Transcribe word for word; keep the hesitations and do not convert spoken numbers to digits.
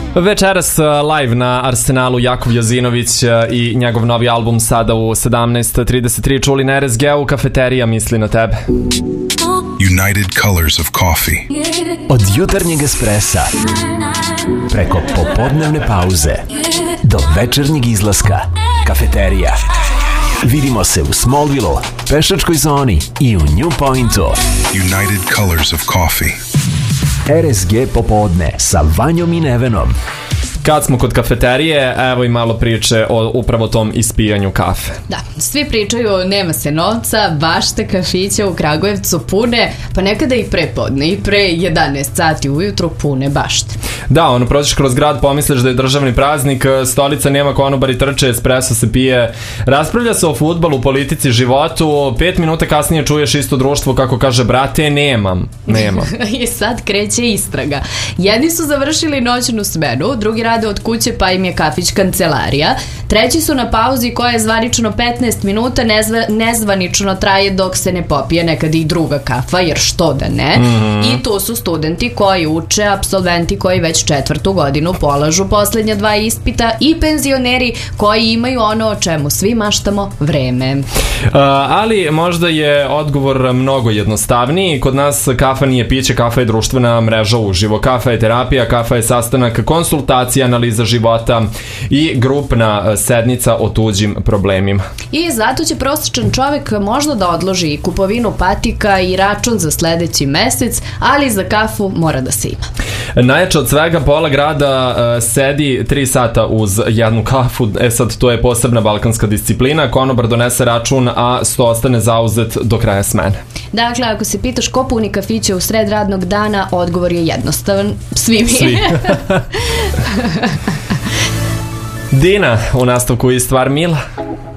Večeras live na Arsenalu Jakov Jozinović i njegov novi album sada u sedamnaest trideset tri čuli na R S G-u. Kafeterija misli na tebe. United Colors of Coffee. Od jutarnjeg espresa preko popodnevne pauze do večernjeg izlaska. Kafeterija. Vidimo se u Smallville-u, pešačkoj zoni i u New Pointu. United Colors of Coffee. R S G popodne sa Vanjom i Nevenom. Kad smo kod kafeterije, evo i malo priče o upravo tom ispijanju kafe. Da, svi pričaju nema se novca, bašte kafića u Kragujevcu pune, pa nekada i prepodne i pre jedanaest sati ujutru pune bašte. Da, ono, prođeš kroz grad, pomisliš da je državni praznik, stolica nema, konobari trče, espresso se pije, raspravlja se o fudbalu, politici, životu, pet minuta kasnije čuješ isto društvo kako kaže, brate, nemam, nemam. I sad kreće istraga. Jedni su završili noćnu smenu, drugi rade od kuće pa im je kafić kancelarija, treći su na pauzi koja je zvanično petnaest minuta, nezva, nezvanično traje dok se ne popije nekad i druga kafa, jer što da ne. Mm-hmm. I tu su studenti koji uče, apsolventi koji već četvrtu godinu polažu poslednja dva ispita i penzioneri koji imaju ono o čemu svi maštamo, vreme. Uh, ali možda je odgovor mnogo jednostavniji. Kod nas kafa nije piće, kafa je društvena mreža uživo. Kafa je terapija, kafa je sastanak, konsultacija, analiza života i grupna sednica o tuđim problemima. I zato će prosječan čovjek možda da odloži kupovinu patika i račun za sledeći mesec, ali za kafu mora da se ima. Najjače od svega, pola grada uh, sedi tri sata uz jednu kafu. E sad, to je posebna balkanska disciplina. Konobar donese račun, a sto ostane zauzet do kraja smene. Dakle, ako se pitaš ko puni kafiće u sred radnog dana, odgovor je jednostavan. Svi mi. Svi. Dina, u nastavku i stvar Mila.